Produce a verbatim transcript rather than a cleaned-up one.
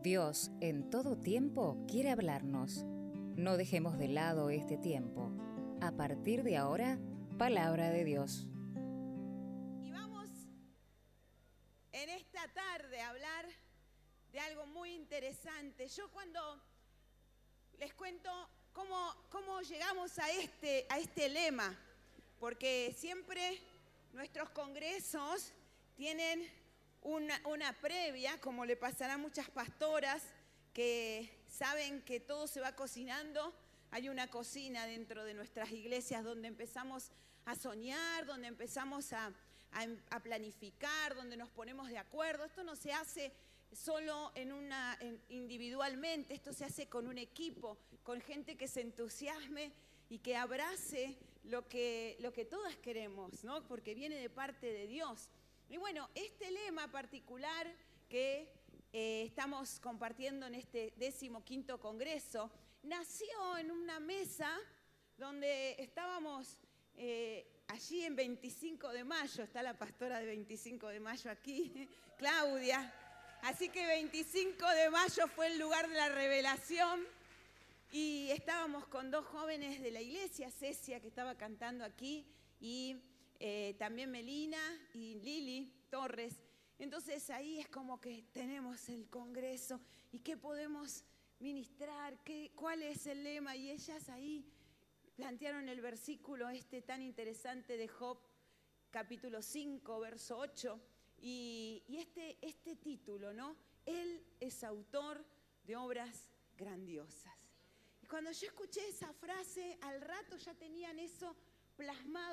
Dios en todo tiempo quiere hablarnos. No dejemos de lado este tiempo. A partir de ahora, Palabra de Dios. Y vamos en esta tarde a hablar de algo muy interesante. Yo cuando les cuento cómo, cómo llegamos a este, a este lema, porque siempre nuestros congresos tienen una, una previa, como le pasará a muchas pastoras que saben que todo se va cocinando. Hay una cocina dentro de nuestras iglesias donde empezamos a soñar, donde empezamos a, a, a planificar, donde nos ponemos de acuerdo. Esto no se hace solo en una, en, individualmente, esto se hace con un equipo, con gente que se entusiasme y que abrace lo que, lo que todas queremos, ¿no? Porque viene de parte de Dios. Y bueno, este lema particular que eh, estamos compartiendo en este decimoquinto congreso nació en una mesa donde estábamos eh, allí en veinticinco de mayo, está la pastora de veinticinco de mayo aquí, Claudia. Así que veinticinco de mayo fue el lugar de la revelación y estábamos con dos jóvenes de la iglesia, Cecia, que estaba cantando aquí, y eh, también Melina y Lili Torres. Entonces ahí es como que tenemos el congreso y qué podemos ministrar, qué, cuál es el lema, y ellas ahí plantearon el versículo este tan interesante de Job, capítulo cinco, verso ocho, y, y este, este título, ¿no? Él es autor de obras grandiosas. Y cuando yo escuché esa frase, al rato ya tenían eso plasmado